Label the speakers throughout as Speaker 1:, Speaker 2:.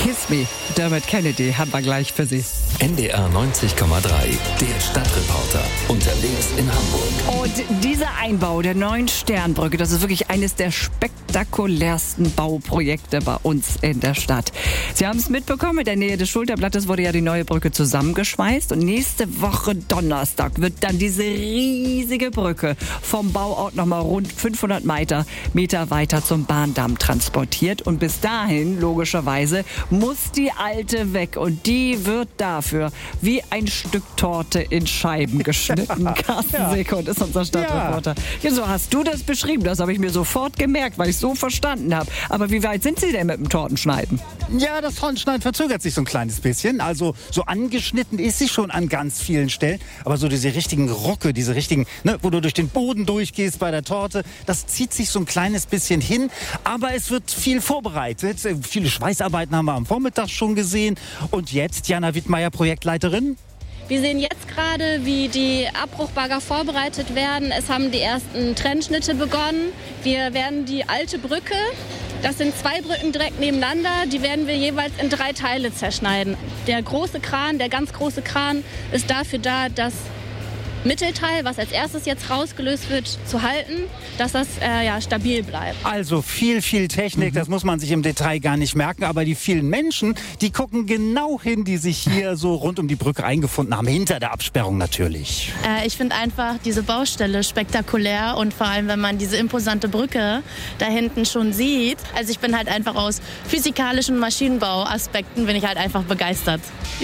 Speaker 1: Kiss Me, Dermot Kennedy, haben wir gleich für Sie.
Speaker 2: NDR 90,3, der Stadtreporter, unterwegs in Hamburg.
Speaker 1: Und dieser Einbau der neuen Sternbrücke, das ist wirklich eines der spektakulärsten Bauprojekte bei uns in der Stadt. Sie haben es mitbekommen, in der Nähe des Schulterblattes wurde ja die neue Brücke zusammengeschweißt und nächste Woche Donnerstag wird dann diese riesige Brücke vom Bauort nochmal rund 500 Meter weiter zum Bahndamm transportiert und bis dahin, logischerweise, muss die alte weg und die wird dafür wie ein Stück Torte in Scheiben geschnitten. Carsten Seekund ist unser Stadtreporter. Ja, so hast du das beschrieben, das habe ich mir sofort gemerkt, weil ich so verstanden habe. Aber wie weit sind Sie denn mit dem Tortenschneiden?
Speaker 3: Ja, das Tortenschneiden verzögert sich so ein kleines bisschen. Also so angeschnitten ist sie schon an ganz vielen Stellen. Aber so diese richtigen Rocke, diese richtigen, wo du durch den Boden durchgehst bei der Torte, das zieht sich so ein kleines bisschen hin. Aber es wird viel vorbereitet. Viele Schweißarbeiten haben wir am Vormittag schon gesehen. Und jetzt, Jana Wittmeier, Projektleiterin.
Speaker 4: Wir sehen jetzt gerade, wie die Abbruchbagger vorbereitet werden. Es haben die ersten Trennschnitte begonnen. Wir werden die alte Brücke, das sind 2 Brücken direkt nebeneinander, die werden wir jeweils in 3 Teile zerschneiden. Der große Kran, der ganz große Kran, ist dafür da, das Mittelteil, was als erstes jetzt rausgelöst wird, zu halten, dass das stabil bleibt.
Speaker 3: Also viel Technik, das muss man sich im Detail gar nicht merken. Aber die vielen Menschen, die gucken genau hin, die sich hier so rund um die Brücke eingefunden haben, hinter der Absperrung natürlich.
Speaker 5: Ich finde einfach diese Baustelle spektakulär und vor allem, wenn man diese imposante Brücke da hinten schon sieht. Also ich bin halt einfach aus physikalischen Maschinenbauaspekten bin ich halt einfach begeistert.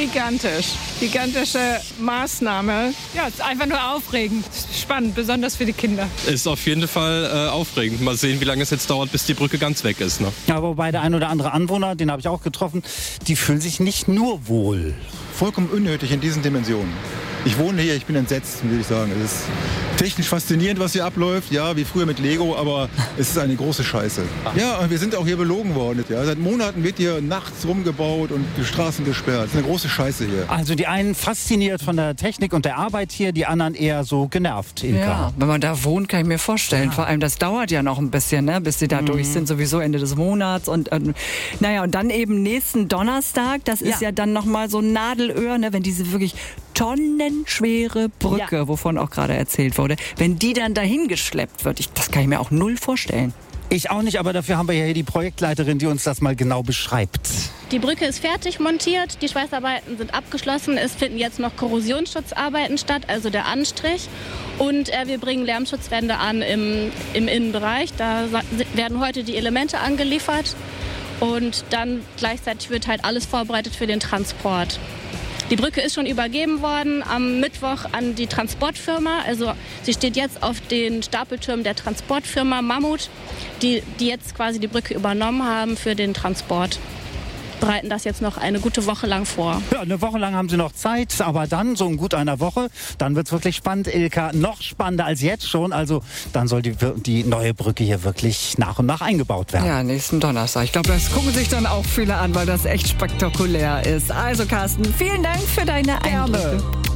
Speaker 6: Gigantische Maßnahme. Ja, es ist einfach nur aufregend, spannend, besonders für die Kinder.
Speaker 7: Ist auf jeden Fall aufregend. Mal sehen, wie lange es jetzt dauert, bis die Brücke ganz weg ist. Ne?
Speaker 3: Ja, wobei der ein oder andere Anwohner, den habe ich auch getroffen, die fühlen sich nicht nur wohl.
Speaker 8: Vollkommen unnötig in diesen Dimensionen. Ich wohne hier, ich bin entsetzt, würde ich sagen. Es ist technisch faszinierend, was hier abläuft. Ja, wie früher mit Lego, aber es ist eine große Scheiße. Ja, und wir sind auch hier belogen worden. Ja. Seit Monaten wird hier nachts rumgebaut und die Straßen gesperrt. Es ist eine große Scheiße hier.
Speaker 3: Also die einen fasziniert von der Technik und der Arbeit hier, die anderen eher so genervt, Ilka.
Speaker 1: Ja, wenn man da wohnt, kann ich mir vorstellen. Ja. Vor allem, das dauert ja noch ein bisschen, ne, bis sie da durch sind, sowieso Ende des Monats. Und und dann eben nächsten Donnerstag, das ist ja dann nochmal so ein Nadelöhr, ne, wenn diese wirklich tonnenschwere Brücke, wovon auch gerade erzählt wurde, wenn die dann dahin geschleppt wird, das kann ich mir auch null vorstellen.
Speaker 3: Ich auch nicht, aber dafür haben wir ja hier die Projektleiterin, die uns das mal genau beschreibt.
Speaker 4: Die Brücke ist fertig montiert, die Schweißarbeiten sind abgeschlossen. Es finden jetzt noch Korrosionsschutzarbeiten statt, also der Anstrich. Und wir bringen Lärmschutzwände an im Innenbereich. Da werden heute die Elemente angeliefert. Und dann gleichzeitig wird halt alles vorbereitet für den Transport. Die Brücke ist schon übergeben worden am Mittwoch an die Transportfirma. Also sie steht jetzt auf den Stapeltürmen der Transportfirma Mammut, die jetzt quasi die Brücke übernommen haben für den Transport. Bereiten das jetzt noch eine gute Woche lang vor.
Speaker 3: Ja, eine Woche lang haben sie noch Zeit, aber dann, so in gut einer Woche, dann wird es wirklich spannend, Ilka. Noch spannender als jetzt schon. Also dann soll die neue Brücke hier wirklich nach und nach eingebaut werden.
Speaker 1: Ja, nächsten Donnerstag. Ich glaube, das gucken sich dann auch viele an, weil das echt spektakulär ist. Also Carsten, vielen Dank für deine Einblicke.